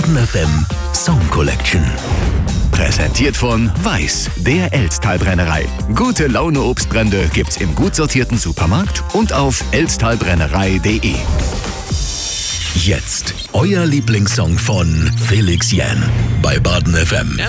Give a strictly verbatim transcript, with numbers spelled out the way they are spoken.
Baden F M Song Collection. Präsentiert von Weiß, der Elsttalbrennerei. Gute Laune Obstbrände gibt's im gut sortierten Supermarkt und auf elsttalbrennerei punkt de. Jetzt euer Lieblingssong von Felix Jähn bei Baden F M. Ja,